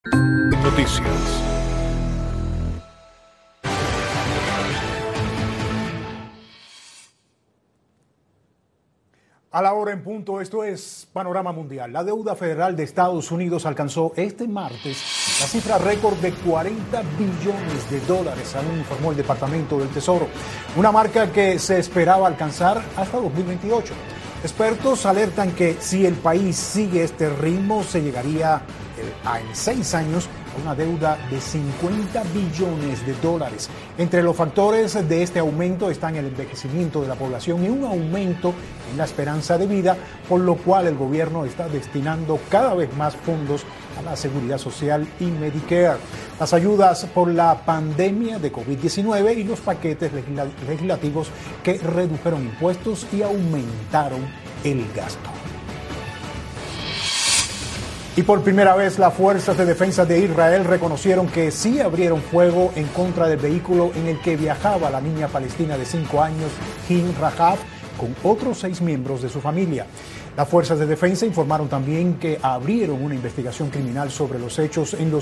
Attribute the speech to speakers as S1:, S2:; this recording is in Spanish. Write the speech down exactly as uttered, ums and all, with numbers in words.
S1: Noticias.
S2: A la hora en punto, esto es Panorama Mundial. La deuda federal de Estados Unidos alcanzó este martes la cifra récord de cuarenta billones de dólares, según informó el Departamento del Tesoro, una marca que se esperaba alcanzar hasta dos mil veintiocho. Expertos alertan que si el país sigue este ritmo, se llegaría a, en seis años a una deuda de cincuenta billones de dólares. Entre los factores de este aumento están el envejecimiento de la población y un aumento en la esperanza de vida, por lo cual el gobierno está destinando cada vez más fondos a la seguridad social y Medicare, las ayudas por la pandemia de COVID diecinueve y los paquetes legisla- legislativos que redujeron impuestos y aumentaron el gasto. Y por primera vez las fuerzas de defensa de Israel reconocieron que sí abrieron fuego en contra del vehículo en el que viajaba la niña palestina de cinco años, Him Rahaf, con otros seis miembros de su familia. Las fuerzas de defensa informaron también que abrieron una investigación criminal sobre los hechos en los